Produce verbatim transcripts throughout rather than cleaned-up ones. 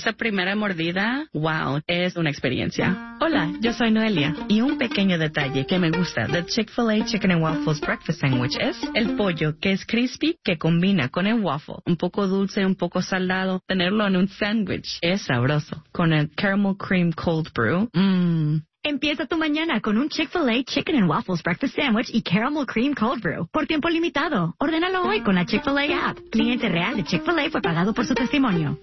esa primera mordida, wow, es una experiencia. Hola, yo soy Noelia, y un pequeño detalle que me gusta del Chick-fil-A Chicken and Waffles Breakfast Sandwich es el pollo, que es crispy, que combina con el waffle. Un poco dulce, un poco salado. Tenerlo en un sándwich es sabroso. Con el caramel cream cold brew, mmm. Empieza tu mañana con un Chick-fil-A Chicken and Waffles Breakfast Sandwich y Caramel Cream Cold Brew. Por tiempo limitado. Ordénalo hoy con la Chick-fil-A app. Cliente real de Chick-fil-A fue pagado por su testimonio.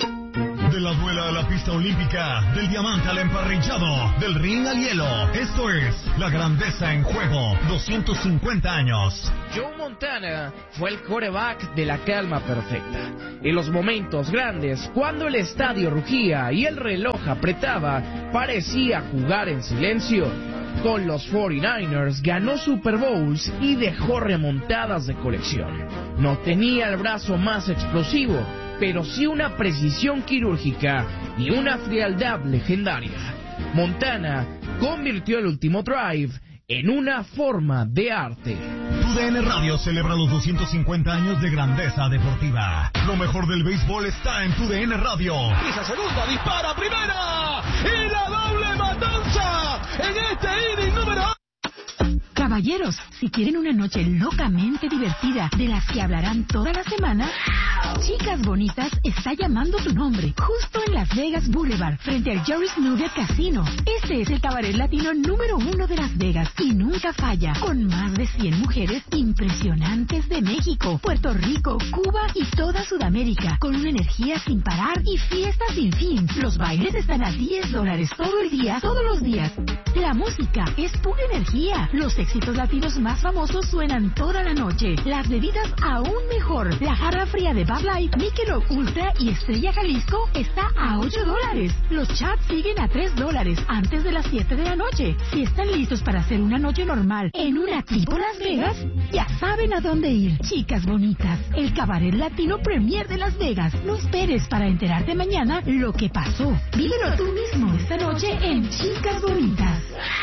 De la duela a la pista olímpica, del diamante al emparrillado, del ring al hielo. Esto es La Grandeza en Juego, doscientos cincuenta años. Joe Montana fue el quarterback de la calma perfecta. En los momentos grandes, cuando el estadio rugía y el reloj apretaba, parecía jugar en silencio. Con los cuarenta y nueve ers ganó Super Bowls y dejó remontadas de colección. No tenía el brazo más explosivo, pero sí una precisión quirúrgica y una frialdad legendaria. Montana convirtió el último drive en una forma de arte. Tu D N Radio celebra los doscientos cincuenta años de grandeza deportiva. Lo mejor del béisbol está en Tu D N Radio. Pisa segunda, dispara primera y la doble matanza en este inning número... Caballeros, si quieren una noche locamente divertida de las que hablarán toda la semana, Chicas Bonitas está llamando tu nombre, justo en Las Vegas Boulevard, frente al Jerry's Nugget Casino. Este es el cabaret latino número uno de Las Vegas y nunca falla, con más de cien mujeres impresionantes de México, Puerto Rico, Cuba y toda Sudamérica, con una energía sin parar y fiestas sin fin. Los bailes están a diez dólares todo el día, todos los días. La música es pura energía. Los éxitos latinos más famosos suenan toda la noche. Las bebidas aún mejor. La jarra fría de Bud Light, Michelob Ultra y Estrella Jalisco está a ocho dólares. Los chats siguen a tres dólares antes de las siete de la noche. Si están listos para hacer una noche normal en una tipo Las Vegas, ya saben a dónde ir. Chicas Bonitas, el cabaret latino premier de Las Vegas. No esperes para enterarte mañana lo que pasó. Vívelo tú mismo esta noche en Chicas Bonitas.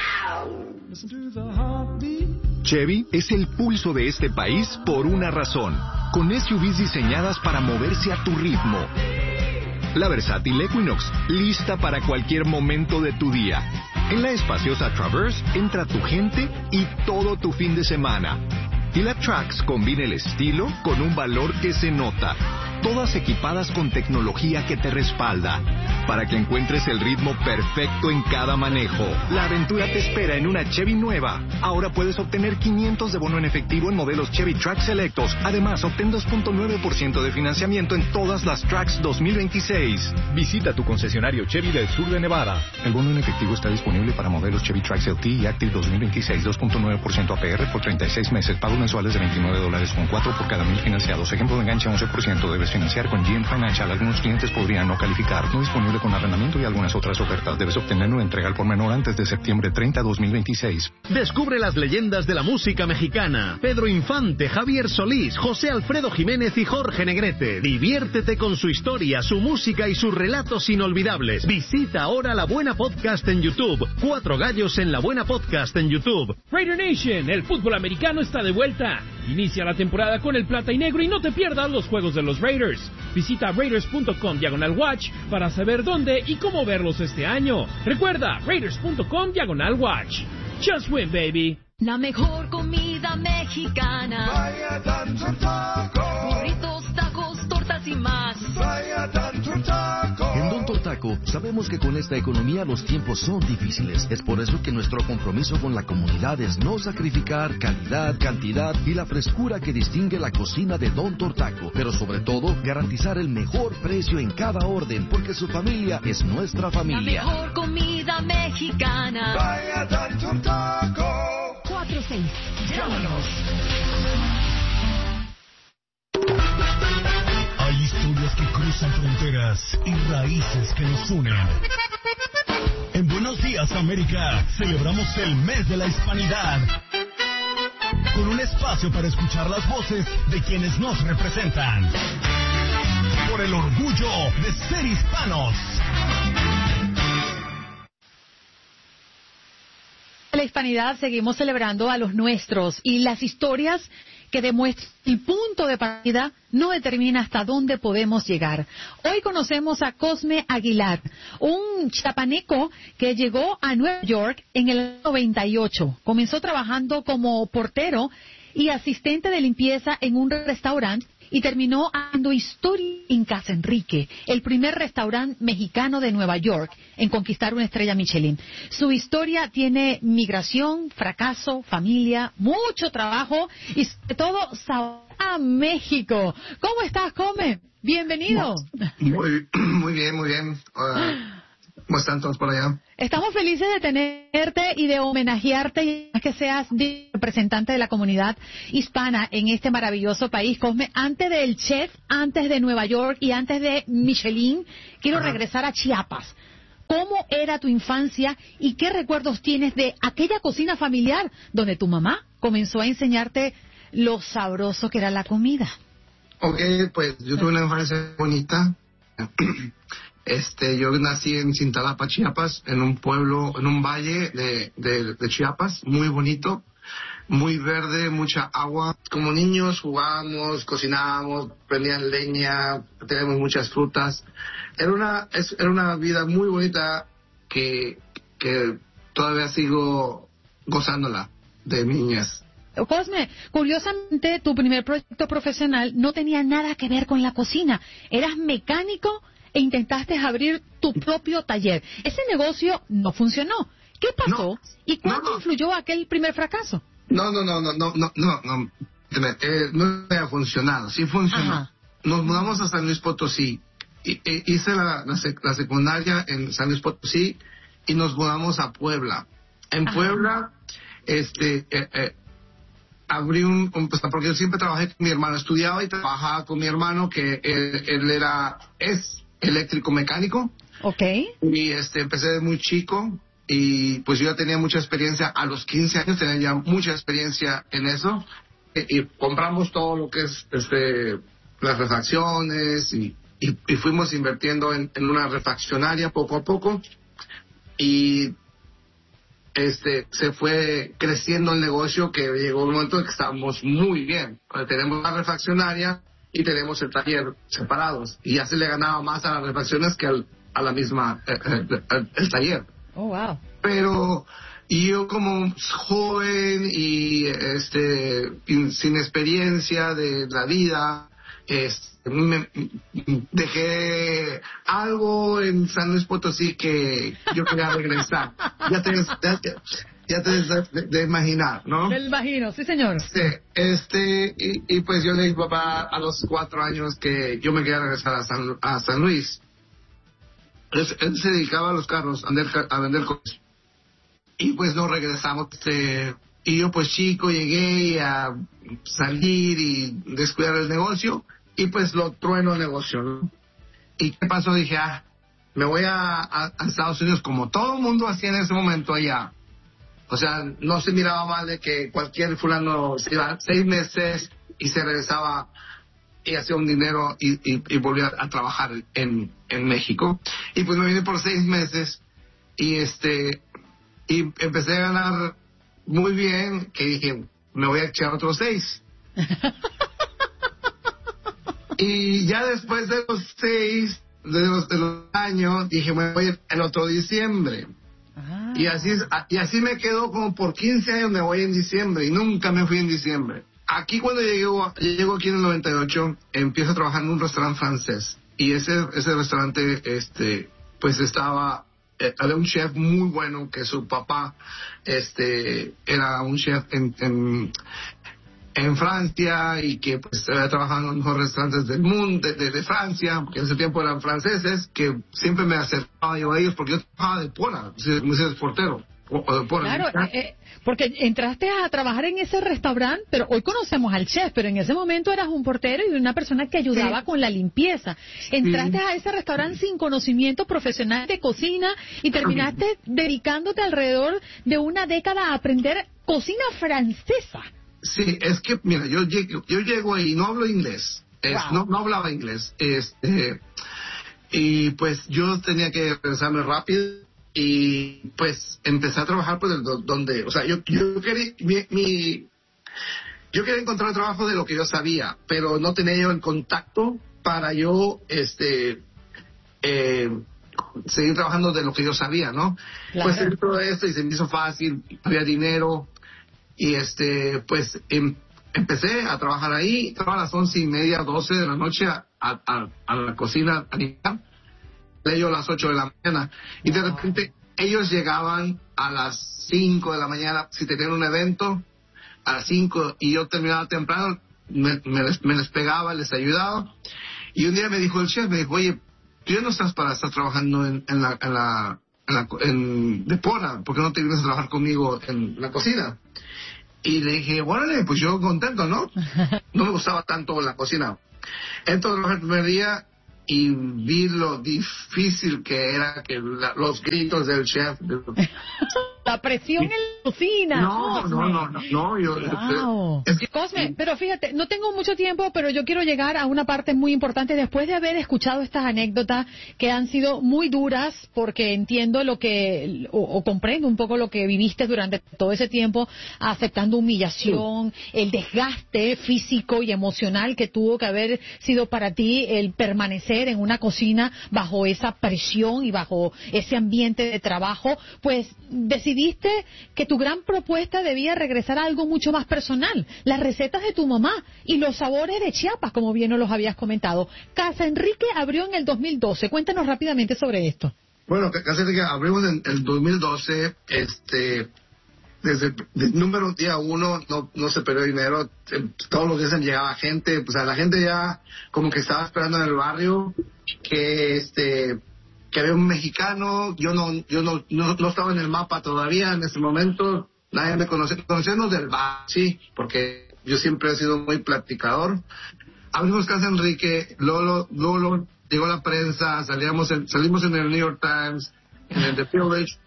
Chevy es el pulso de este país por una razón, con S U Vs diseñadas para moverse a tu ritmo. La versátil Equinox, lista para cualquier momento de tu día. En la espaciosa Traverse entra tu gente y todo tu fin de semana. Y la Trax combina el estilo con un valor que se nota. Todas equipadas con tecnología que te respalda, para que encuentres el ritmo perfecto en cada manejo. La aventura te espera en una Chevy nueva. Ahora puedes obtener quinientos de bono en efectivo en modelos Chevy Trax selectos. Además, obtén dos punto nueve por ciento de financiamiento en todas las Trax dos mil veintiséis. Visita tu concesionario Chevy del sur de Nevada. El bono en efectivo está disponible para modelos Chevy Trax L T y Active dos mil veintiséis, dos punto nueve por ciento A P R por treinta y seis meses. Pagos mensuales de veintinueve dólares con cuatro por cada mil financiados. Ejemplo de enganche once por ciento. Debes financiar con G M Financial. Algunos clientes podrían no calificar. No disponible con arrendamiento y algunas otras ofertas. Debes obtener una entrega al por menor antes de septiembre treinta, dos mil veintiséis. Descubre las leyendas de la música mexicana. Pedro Infante, Javier Solís, José Alfredo Jiménez y Jorge Negrete. Diviértete con su historia, su música y sus relatos inolvidables. Visita ahora La Buena Podcast en YouTube. Cuatro gallos en La Buena Podcast en YouTube. Raider Nation, el fútbol americano está de vuelta. Inicia la temporada con el plata y negro y no te pierdas los juegos de los Raiders. Visita Raiders punto com diagonal watch para saber dónde y cómo verlos este año. Recuerda, Raiders punto com diagonal watch. Just win, baby. La mejor comida mexicana. Vaya Tanto Taco. Burritos, tacos, tortas y más. Vaya Tanto Taco. En Don Tortaco sabemos que con esta economía los tiempos son difíciles. Es por eso que nuestro compromiso con la comunidad es no sacrificar calidad, cantidad y la frescura que distingue la cocina de Don Tortaco. Pero sobre todo, garantizar el mejor precio en cada orden, porque su familia es nuestra familia. La mejor comida mexicana. Vaya Tanto Taco. cuatro seis. Llámanos. Hay historias que cruzan fronteras y raíces que nos unen. En Buenos Días, América, celebramos el mes de la hispanidad, con un espacio para escuchar las voces de quienes nos representan. Por el orgullo de ser hispanos. La hispanidad seguimos celebrando a los nuestros y las historias que demuestra que el punto de partida no determina hasta dónde podemos llegar. Hoy conocemos a Cosme Aguilar, un chiapaneco que llegó a Nueva York en el noventa y ocho. Comenzó trabajando como portero y asistente de limpieza en un restaurante y terminó haciendo historia en Casa Enrique, el primer restaurante mexicano de Nueva York en conquistar una estrella Michelin. Su historia tiene migración, fracaso, familia, mucho trabajo y sobre todo sabor a México. ¿Cómo estás, Come? Bienvenido. Muy, muy bien, muy bien. Uh, ¿Cómo están todos por allá? Estamos felices de tenerte y de homenajearte y que seas representante de la comunidad hispana en este maravilloso país. Cosme, antes del chef, antes de Nueva York y antes de Michelin, quiero Ajá. regresar a Chiapas. ¿Cómo era tu infancia y qué recuerdos tienes de aquella cocina familiar donde tu mamá comenzó a enseñarte lo sabroso que era la comida? Ok, pues yo tuve una infancia bonita. Este, yo nací en Cintalapa, Chiapas, en un pueblo, en un valle de, de, de Chiapas, muy bonito, muy verde, mucha agua. Como niños jugábamos, cocinábamos, prendían leña, teníamos muchas frutas. Era una, es, era una vida muy bonita que, que todavía sigo gozándola de mi niñez. Cosme, curiosamente tu primer proyecto profesional no tenía nada que ver con la cocina. Eras mecánico e intentaste abrir tu propio taller. Ese negocio no funcionó. ¿Qué pasó? No, ¿Y cuánto no, no. influyó aquel primer fracaso? No, no, no, no, no, no, no, no, eh, no había funcionado. Sí funcionó. Ajá. Nos mudamos a San Luis Potosí. Y, e, hice la, la, sec, la secundaria en San Luis Potosí y nos mudamos a Puebla. En Ajá. Puebla, este, eh, eh, abrí un, un, porque yo siempre trabajé con mi hermano, estudiaba y trabajaba con mi hermano que él, él era, es eléctrico mecánico. Okay. Y este empecé de muy chico y pues yo ya tenía mucha experiencia. A los quince años tenía ya mucha experiencia en eso. Y, y compramos todo lo que es este las refacciones y, y, y fuimos invirtiendo en, en una refaccionaria poco a poco. Y este se fue creciendo el negocio, que llegó un momento en que estábamos muy bien. Tenemos la refaccionaria y tenemos el taller separados, y ya se le ganaba más a las refacciones que al, a la misma eh, eh, el, el taller. Oh, wow. Pero yo como joven y este sin experiencia de la vida, este, me, dejé algo en San Luis Potosí que yo quería regresar. ya te ya, ya te debes de, de imaginar, ¿no? Me imagino, sí, señor. Sí, este, y, y pues yo le dije a mi papá a los cuatro años que yo me quería regresar a San, a San Luis. Él, él se dedicaba a los carros, a vender, a vender coches. Y pues nos regresamos, este, y yo pues chico llegué a salir y descuidar el negocio, y pues lo trueno el negocio, ¿no? ¿Y qué pasó? Dije, ah, me voy a, a, a Estados Unidos, como todo el mundo hacía en ese momento allá. O sea, no se miraba mal de que cualquier fulano se iba seis meses y se regresaba y hacía un dinero y, y, y volvía a trabajar en, en México. Y pues me vine por seis meses y este y empecé a ganar muy bien, que dije, me voy a echar otros seis. Y ya después de los seis, de los, de los años, dije, me voy el otro diciembre. Ah. Y así y así me quedo como por quince años, me voy en diciembre y nunca me fui en diciembre. Aquí cuando llego, llego aquí en el noventa y ocho, empiezo a trabajar en un restaurante francés. Y ese ese restaurante, este, pues estaba, eh, había un chef muy bueno que su papá, este, era un chef en, en, en Francia y que pues había trabajado en los mejores restaurantes del mundo, de, de, de Francia, porque en ese tiempo eran franceses, que siempre me acercaba yo a ellos porque yo trabajaba de pona, como decía, de portero. O, o de pona, claro, eh, porque entraste a trabajar en ese restaurante, pero hoy conocemos al chef, pero en ese momento eras un portero y una persona que ayudaba sí. con la limpieza. Entraste sí. a ese restaurante sin conocimiento profesional de cocina y terminaste dedicándote alrededor de una década a aprender cocina francesa. Sí, es que, mira, yo llego, yo llego ahí, no hablo inglés, es, wow. no, no hablaba inglés, este, y pues yo tenía que pensarme rápido y pues empecé a trabajar pues donde, o sea, yo, yo quería, mi, mi, yo quería encontrar trabajo de lo que yo sabía, pero no tenía yo el contacto para yo, este, eh, seguir trabajando de lo que yo sabía, ¿no? Claro. Pues hice todo esto y se me hizo fácil, había dinero, y este, pues em, empecé a trabajar ahí, trabajaba a las once y media, doce de la noche a, a, a la cocina a limpiar, yo a las ocho de la mañana, y de repente ellos llegaban a las cinco de la mañana, si tenían un evento, a las cinco, y yo terminaba temprano, me, me, les, me les pegaba, les ayudaba, y un día me dijo el chef, me dijo, oye, tú ya no estás para estar trabajando en, en la, en la, en la, en Depora, ¿por qué no te vienes a trabajar conmigo en la cocina? Y le dije, bueno, pues yo contento, ¿no? No me gustaba tanto la cocina. Entonces, el primer día, y vi lo difícil que era que la, los gritos del chef. La presión en la cocina. No, Cosme. no, no, no, no, yo... Wow. Es que, Cosme, pero fíjate, no tengo mucho tiempo, pero yo quiero llegar a una parte muy importante después de haber escuchado estas anécdotas que han sido muy duras, porque entiendo lo que, o, o comprendo un poco lo que viviste durante todo ese tiempo, aceptando humillación, sí. El desgaste físico y emocional que tuvo que haber sido para ti el permanecer en una cocina bajo esa presión y bajo ese ambiente de trabajo, pues decidiste que tu gran propuesta debía regresar a algo mucho más personal, las recetas de tu mamá y los sabores de Chiapas, como bien nos los habías comentado. Casa Enrique abrió en el dos mil doce. Cuéntanos rápidamente sobre esto. Bueno, Casa Enrique abrimos en el dos mil doce, este, desde el número día uno no, no se perdió dinero, todos los días llegaba gente, pues a la gente ya como que estaba esperando en el barrio que este que había un mexicano, yo no yo no, no, no estaba en el mapa todavía en ese momento, nadie me conocía, conocíamos del bar, sí, porque yo siempre he sido muy platicador. Abrimos Casa Enrique, Lolo, Lolo, llegó la prensa, salíamos en, salimos en el New York Times, en el The Village,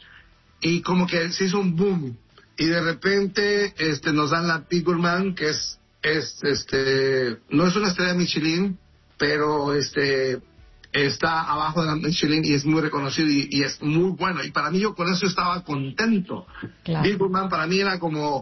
y como que se hizo un boom, y de repente este nos dan la Big Gourmand, que es, es este, no es una estrella Michelin, pero este está abajo de la Michelin y es muy reconocido y, y es muy bueno, y para mí yo con eso estaba contento. Claro. Big Gourmand para mí era como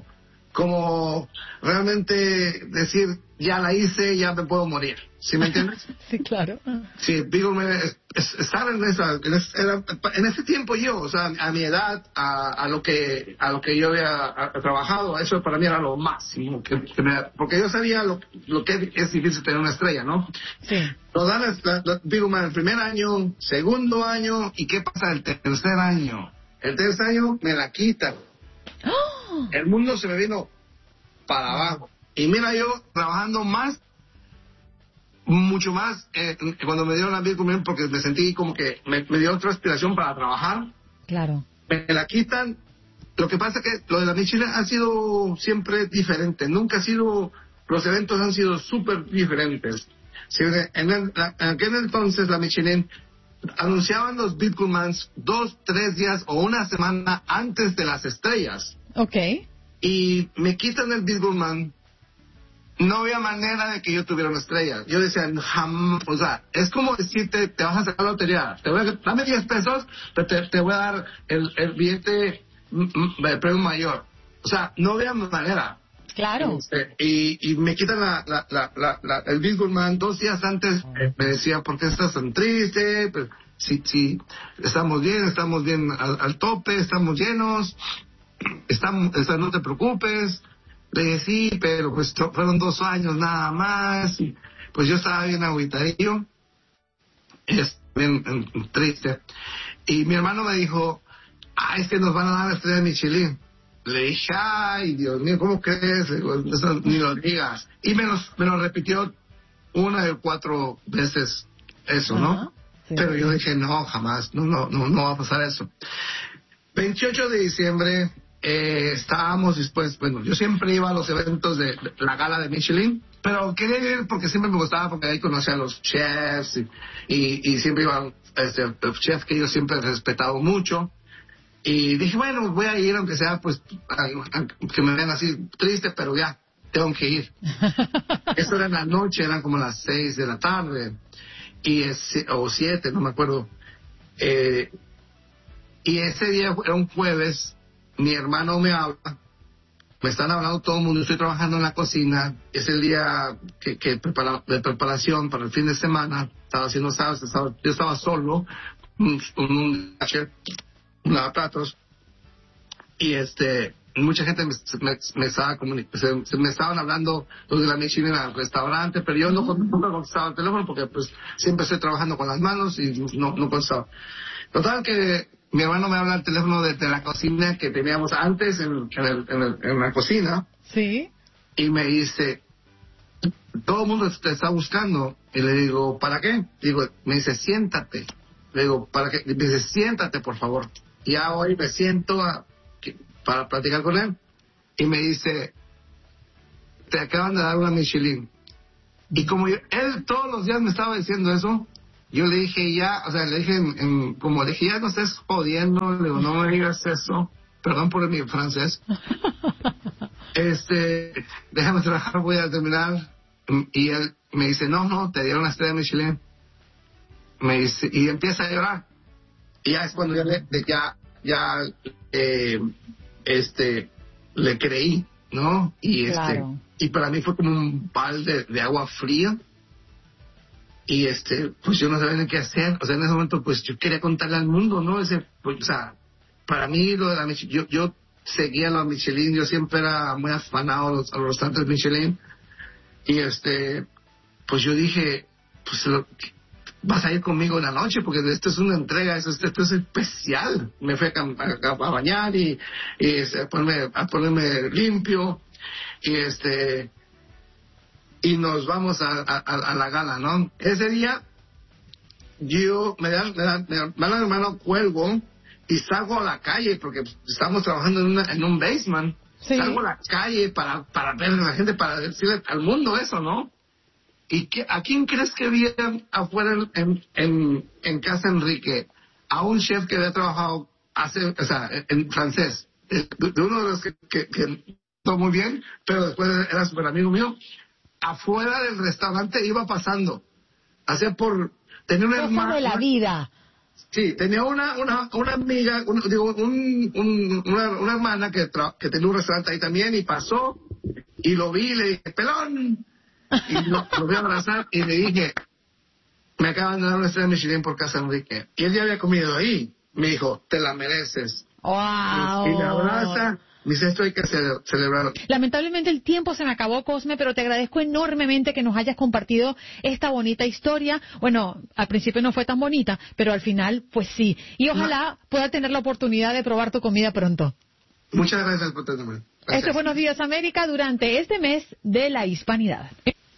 como realmente decir, ya la hice, ya me puedo morir, ¿sí me entiendes? Sí, claro. Sí, Big Gourmand es, es, estar en esa, en ese, en ese tiempo yo, o sea, a mi edad, a, a lo que a lo que yo había a, a trabajado, eso para mí era lo máximo, que, que me, porque yo sabía lo, lo que es difícil tener una estrella, ¿no? Sí. Nos dan la, la Big Gourmand el primer año, segundo año, ¿y qué pasa el tercer año? El tercer año me la quitan. ¡Oh! El mundo se me vino para abajo. Y mira, yo trabajando más, mucho más, eh, cuando me dieron la Big Gourmand, porque me sentí como que me, me dio otra inspiración para trabajar. Claro. Me la quitan. Lo que pasa es que lo de la Michelin ha sido siempre diferente. Nunca ha sido, los eventos han sido súper diferentes. Si en, el, en aquel entonces la Michelin anunciaban los Big Gourmands dos, tres días o una semana antes de las estrellas. Okay. Y me quitan el Big Gourmand. No había manera de que yo tuviera una estrella. Yo decía, jamás, o sea, es como decirte, te vas a sacar la lotería, te voy a, dame diez pesos, pero te, te voy a dar el, el billete, el premio mayor. O sea, no había manera. Claro. Este, y, y me quitan la, la, la, la, la, el Big Gourmand dos días antes. Eh, me decía, ¿por qué estás tan triste? Pues, sí, sí, estamos bien, estamos bien al, al tope, estamos llenos, estamos, está, no te preocupes. Le dije, sí, pero pues fueron dos años nada más. Y pues yo estaba bien agüitadillo, es bien, bien triste. Y mi hermano me dijo, ah, es que nos van a dar la estrella de Michelin. Le dije, ay, Dios mío, ¿cómo crees? Le digo, eso ni lo digas. Y me lo, me lo repitió una de cuatro veces eso, ¿no? Uh-huh. Sí, pero sí. Yo dije, no, jamás, no, no, no, no va a pasar eso. veintiocho de diciembre, eh, estábamos después, bueno, yo siempre iba a los eventos de, de la gala de Michelin, pero quería ir porque siempre me gustaba, porque ahí conocía a los chefs y, y, y siempre iban este, chefs que yo siempre he respetado mucho. Y dije, bueno, voy a ir, aunque sea, pues, a, a, que me vean así triste, pero ya, tengo que ir. Eso era en la noche, eran como las seis de la tarde, y es, o siete, no me acuerdo. Eh, y ese día era un jueves, mi hermano me habla, me están hablando todo el mundo, estoy trabajando en la cocina, es el día que, que prepara, de preparación para el fin de semana, estaba haciendo sábados, estaba, yo estaba solo, un, un, un lavaplatos, y este, mucha gente me, me, me estaba se, se me estaban hablando los de la Michelin al restaurante, pero yo no, nunca contestaba el teléfono porque pues siempre estoy trabajando con las manos y no, no contestaba. Total que mi hermano me habla al teléfono de, de la cocina que teníamos antes en, en, el, en, el, en la cocina. Sí. Y me dice, todo el mundo te está buscando. Y le digo, ¿para qué? Digo, me dice, siéntate. Le digo, ¿para qué? Me dice, siéntate, por favor. Y ya hoy me siento a, para platicar con él. Y me dice, te acaban de dar una Michelin. Y como yo, él todos los días me estaba diciendo eso, yo le dije ya, o sea, le dije, en, en, como le dije, ya no estés jodiendo, le digo, no me digas eso, perdón por mi francés, este, déjame trabajar, voy a terminar, y él me dice, no, no, te dieron la estrella Michelin, me dice, y empieza a llorar, y ya es cuando ya, le, ya, ya, eh, este, le creí, ¿no? Y este, claro. Y para mí fue como un balde de, de agua fría. Y este, pues yo no sabía ni qué hacer, o sea, en ese momento pues yo quería contarle al mundo, ¿no? Ese, pues, o sea, para mí lo de la Michelin, yo, yo seguía la Michelin, yo siempre era muy afanado a los, a los restaurantes Michelin, y este, pues yo dije, pues lo, vas a ir conmigo en la noche, porque esto es una entrega, esto, esto es especial. Me fui a, a, a bañar y, y este, a, ponerme, a ponerme limpio, y este... y nos vamos a, a, a la gala, ¿no? Ese día, yo me dan, me dan, me dan, me dan hermano, cuelgo y salgo a la calle, porque estamos trabajando en, una, en un basement. Sí. Salgo a la calle para, para ver a la gente, para decirle al mundo eso, ¿no? ¿Y qué, a quién crees que vi afuera en, en, en Casa Enrique? A un chef que había trabajado hace, o sea, en francés, de, de uno de los que, que, que todo muy bien, pero después era súper amigo mío. Afuera del restaurante iba pasando, hacía por tenía una hermana de la vida. Sí, tenía una una una amiga, un, digo un, un una, una hermana que tra, que tenía un restaurante ahí también, y pasó y lo vi y le dije, pelón, y lo, lo voy a abrazar y le dije, me acaban de dar una estrella Michelin por Casa Enrique, y él ya había comido ahí. Me dijo, te la mereces. Wow. Y, y me abraza. Dice, esto hay que celebrarlo. Lamentablemente el tiempo se me acabó, Cosme, pero te agradezco enormemente que nos hayas compartido esta bonita historia. Bueno, al principio no fue tan bonita, pero al final, pues sí. Y ojalá no. pueda tener la oportunidad de probar tu comida pronto. Muchas gracias por tenerme. Este es Buenos Días América durante este mes de la Hispanidad.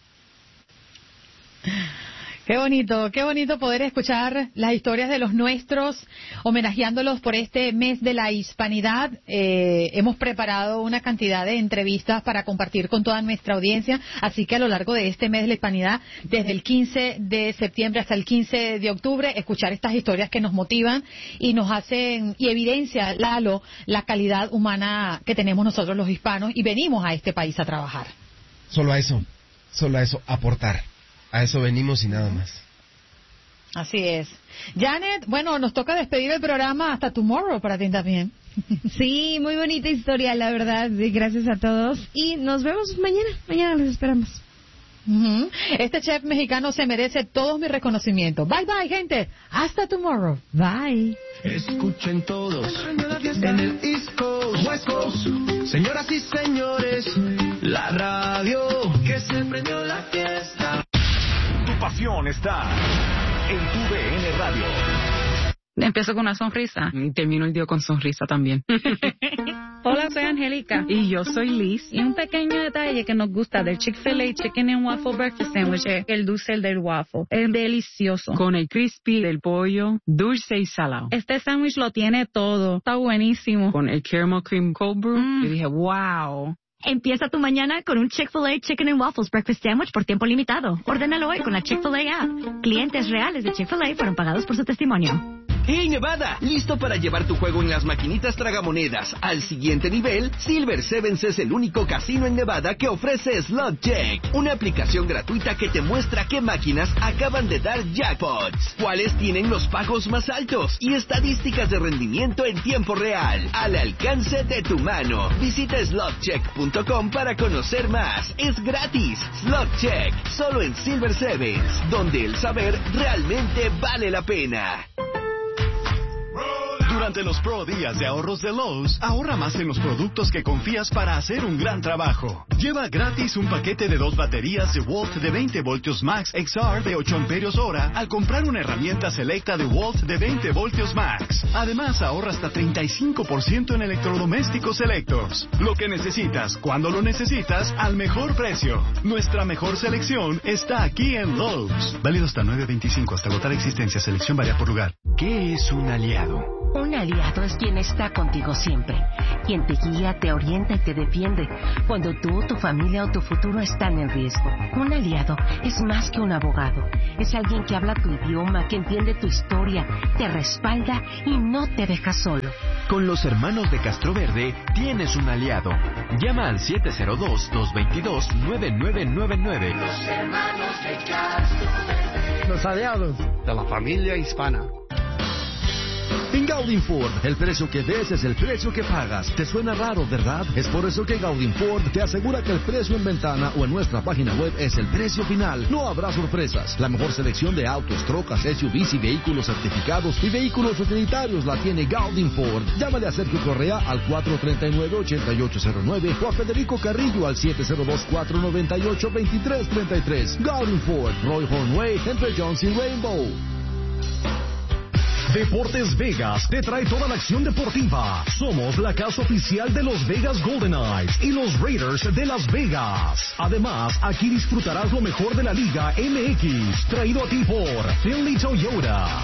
Qué bonito, qué bonito poder escuchar las historias de los nuestros, homenajeándolos por este mes de la Hispanidad. Eh, hemos preparado una cantidad de entrevistas para compartir con toda nuestra audiencia, así que a lo largo de este mes de la Hispanidad, desde el quince de septiembre hasta el quince de octubre, escuchar estas historias que nos motivan y nos hacen, y evidencia, Lalo, la calidad humana que tenemos nosotros los hispanos, y venimos a este país a trabajar. Solo a eso, solo a eso, aportar. A eso venimos y nada más. Así es. Janet, bueno, nos toca despedir el programa hasta tomorrow para ti también. Sí, muy bonita historia, la verdad. Gracias a todos. Y nos vemos mañana. Mañana los esperamos. Uh-huh. Este chef mexicano se merece todos mis reconocimientos. Bye, bye, gente. Hasta tomorrow. Bye. Escuchen todos en el East Coast, West Coast. Señoras y señores, la radio que se prendió la fiesta. Tu pasión está en tu D N Radio. Empiezo con una sonrisa y termino el día con sonrisa también. Hola, soy Angélica y yo soy Liz. Y un pequeño detalle que nos gusta del Chick-fil-A Chicken and Waffle Breakfast Sandwich es el dulce del waffle. Es delicioso. Con el crispy del pollo, dulce y salado. Este sándwich lo tiene todo. Está buenísimo. Con el caramel cream cold brew, mm. yo dije, wow. Empieza tu mañana con un Chick-fil-A Chicken and Waffles Breakfast Sandwich por tiempo limitado. Ordénalo hoy con la Chick-fil-A app. Clientes reales de Chick-fil-A fueron pagados por su testimonio. ¡Hey, Nevada! ¿Listo para llevar tu juego en las maquinitas tragamonedas al siguiente nivel? Silver Sevens es el único casino en Nevada que ofrece Slot Check, una aplicación gratuita que te muestra qué máquinas acaban de dar jackpots, cuáles tienen los pagos más altos y estadísticas de rendimiento en tiempo real, al alcance de tu mano. Visita slot check punto com para conocer más. Es gratis. Slot Check, solo en Silver Sevens, donde el saber realmente vale la pena. Durante los Pro Días de Ahorros de Lowe's, ahorra más en los productos que confías para hacer un gran trabajo. Lleva gratis un paquete de dos baterías DeWalt de veinte voltios Max X R de ocho amperios hora al comprar una herramienta selecta DeWalt de veinte voltios Max. Además, ahorra hasta treinta y cinco por ciento en electrodomésticos selectos. Lo que necesitas, cuando lo necesitas, al mejor precio. Nuestra mejor selección está aquí en Lowe's. Válido hasta nueve veinticinco, hasta agotar existencia. Selección varía por lugar. ¿Qué es un aliado? Un aliado es quien está contigo siempre, quien te guía, te orienta y te defiende cuando tú, tu familia o tu futuro están en riesgo. Un aliado es más que un abogado, es alguien que habla tu idioma, que entiende tu historia, te respalda y no te deja solo. Con los hermanos de Castroverde tienes un aliado. Llama al siete cero dos, dos dos dos, nueve nueve nueve nueve. Los hermanos de Castroverde. Los aliados de la familia hispana. En Gaudin Ford, el precio que ves es el precio que pagas. ¿Te suena raro, verdad? Es por eso que Gaudin Ford te asegura que el precio en ventana o en nuestra página web es el precio final. No habrá sorpresas. La mejor selección de autos, trocas, S U Vs y vehículos certificados y vehículos utilitarios la tiene Gaudin Ford. Llámale a Sergio Correa al cuatro tres nueve, ocho ocho cero nueve o a Federico Carrillo al siete cero dos, cuatro nueve ocho, dos tres tres tres. Gaudin Ford, Roy Hornway, entre Jones y Rainbow. Deportes Vegas te trae toda la acción deportiva. Somos la casa oficial de los Vegas Golden Knights y los Raiders de Las Vegas. Además, aquí disfrutarás lo mejor de la Liga M X, traído a ti por Finley Toyota.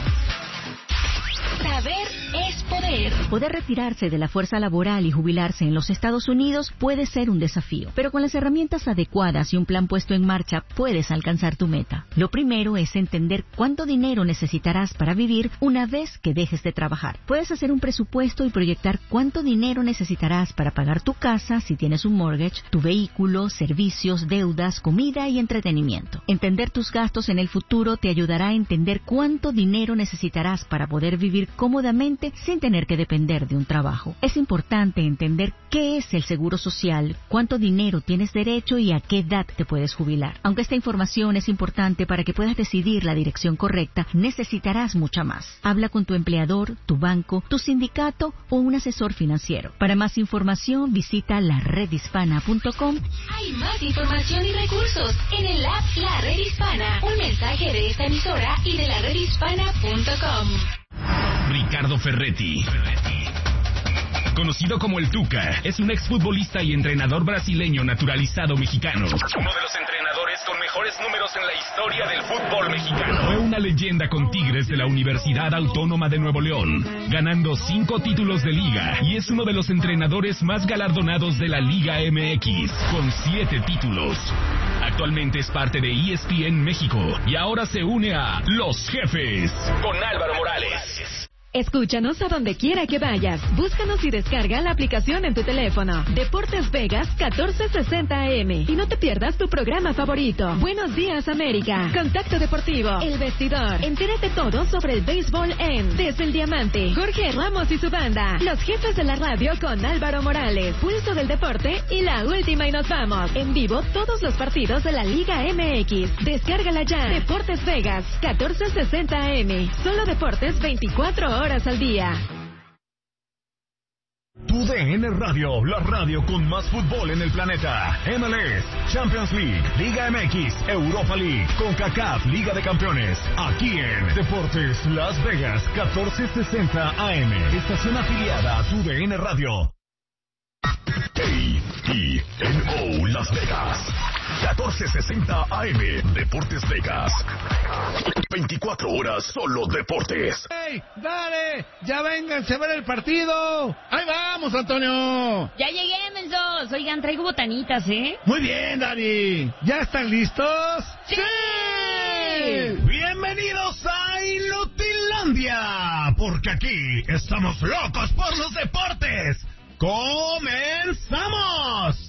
Saber es poder. Poder retirarse de la fuerza laboral y jubilarse en los Estados Unidos puede ser un desafío, pero con las herramientas adecuadas y un plan puesto en marcha puedes alcanzar tu meta. Lo primero es entender cuánto dinero necesitarás para vivir una vez que dejes de trabajar. Puedes hacer un presupuesto y proyectar cuánto dinero necesitarás para pagar tu casa si tienes un mortgage, tu vehículo, servicios, deudas, comida y entretenimiento. Entender tus gastos en el futuro te ayudará a entender cuánto dinero necesitarás para poder vivir cómodamente sin tener que depender de un trabajo. Es importante entender qué es el seguro social, cuánto dinero tienes derecho y a qué edad te puedes jubilar. Aunque esta información es importante para que puedas decidir la dirección correcta, necesitarás mucha más. Habla con tu empleador, tu banco, tu sindicato o un asesor financiero. Para más información, visita la red hispana punto com. Hay más información y recursos en el app La Red Hispana. Un mensaje de esta emisora y de la red hispana punto com. Ricardo Ferretti, conocido como el Tuca, es un exfutbolista y entrenador brasileño naturalizado mexicano. Uno de los entrenadores con mejores números en la historia del fútbol mexicano. Fue una leyenda con Tigres de la Universidad Autónoma de Nuevo León, ganando cinco títulos de liga, y es uno de los entrenadores más galardonados de la Liga M X, con siete títulos. Actualmente es parte de E S P N México y ahora se une a Los Jefes con Álvaro Morales. Escúchanos a donde quiera que vayas. Búscanos y descarga la aplicación en tu teléfono. Deportes Vegas catorce sesenta A M. Y no te pierdas tu programa favorito. Buenos días, América. Contacto Deportivo. El Vestidor. Entérate todo sobre el béisbol en Desde el Diamante. Jorge Ramos y su banda. Los Jefes de la Radio con Álvaro Morales. Pulso del Deporte y la última y nos vamos. En vivo todos los partidos de la Liga M X. Descárgala ya. Deportes Vegas catorce sesenta A M. Solo deportes veinticuatro horas al día. Tu D N Radio, la radio con más fútbol en el planeta. M L S, Champions League, Liga M X, Europa League, CONCACAF, Liga de Campeones. Aquí en Deportes Las Vegas, catorce sesenta A M. Estación afiliada a Tu D N Radio. A T N O Las Vegas, catorce sesenta A M. Deportes Vegas. veinticuatro horas solo deportes. ¡Hey! ¡Dale! ¡Ya vénganse a ver el partido! ¡Ahí vamos, Antonio! Ya llegué, mensos. Oigan, traigo botanitas, ¿eh? Muy bien, Dani. ¿Ya están listos? ¡Sí! Bienvenidos a Inutilandia. porque aquí estamos locos por los deportes. ¡Comenzamos!